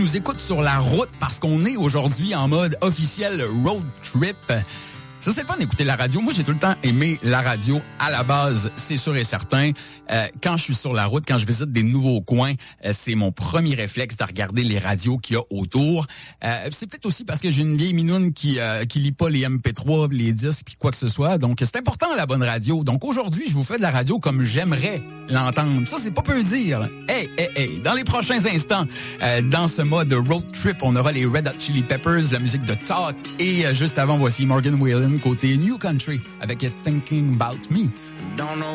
nous écoute sur la route parce qu'on est aujourd'hui en mode officiel road trip. Ça, c'est le fun d'écouter la radio. Moi, j'ai tout le temps aimé la radio à la base, c'est sûr et certain. Quand je suis sur la route, quand je visite des nouveaux coins, c'est mon premier réflexe de regarder les radios qu'il y a autour. C'est peut-être aussi parce que j'ai une vieille minoune qui lit pas les MP3, les disques, puis quoi que ce soit. Donc, c'est important la bonne radio. Donc, aujourd'hui, je vous fais de la radio comme j'aimerais l'entendre. Ça, c'est pas peu dire. Hey. Dans les prochains instants, dans ce mode road trip, on aura les Red Hot Chili Peppers, la musique de Talk, et juste avant, voici Morgan Wallen côté New Country avec Thinking About Me.